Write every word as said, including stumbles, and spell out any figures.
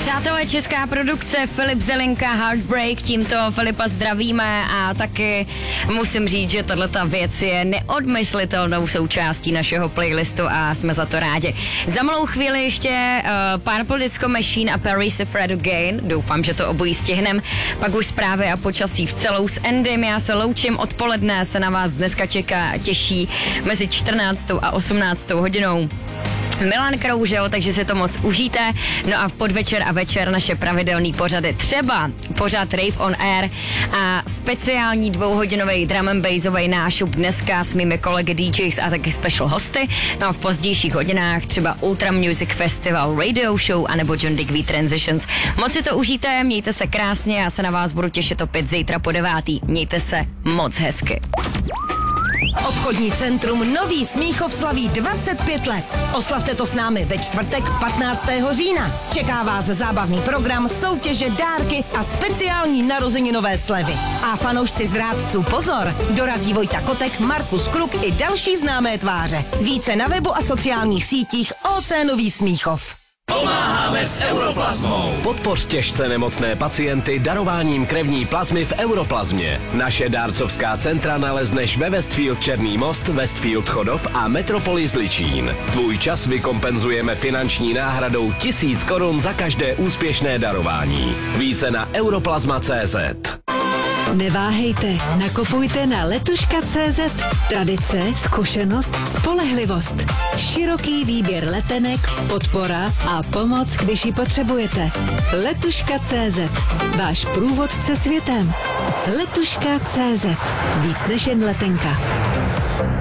Přátelé, česká produkce Filip Zelinka Heartbreak, tímto Filipa zdravíme a taky musím říct, že tato věc je neodmyslitelnou součástí našeho playlistu a jsme za to rádi. Za malou chvíli ještě uh, Purple Disco Machine a Paris is Fred Again, doufám, že to obojí stihnem, pak už zprávy a počasí v celou s Endym, já se loučím, odpoledne se na vás dneska čeká, těší mezi čtrnáctou a osmnáctou hodinou. Milan Kroužel, takže si to moc užijte. No a v podvečer a večer naše pravidelný pořady. Třeba pořad Rave on Air a speciální dvouhodinový drum and bassový nášup dneska s mými kolegy D Js a taky special hosty. No a v pozdějších hodinách třeba Ultra Music Festival, Radio Show anebo John Digby Transitions. Moc si to užijte, mějte se krásně, já se na vás budu těšit opět zítra po devátý. Mějte se moc hezky. Obchodní centrum Nový Smíchov slaví dvacet pět let. Oslavte to s námi ve čtvrtek patnáctého října. Čeká vás zábavný program, soutěže, dárky a speciální narozeninové slevy. A fanoušci zrádců pozor, dorazí Vojta Kotek, Markus Kruk i další známé tváře. Více na webu a sociálních sítích O C Nový Smíchov. Pomáháme s Europlazmou. Podpoř těžce nemocné pacienty darováním krevní plazmy v Europlazmě. Naše dárcovská centra nalezneš ve Westfield Černý Most, Westfield Chodov a Metropolis Ličín. Tvůj čas vykompenzujeme finanční náhradou tisíc korun za každé úspěšné darování. Více na europlazma tečka cé zet. Neváhejte, nakupujte na letuška tečka cé zet. Tradice, zkušenost, spolehlivost. Široký výběr letenek, podpora a pomoc, když ji potřebujete. letuška tečka cé zet. Váš průvodce světem. letuška tečka cé zet. Víc než jen letenka.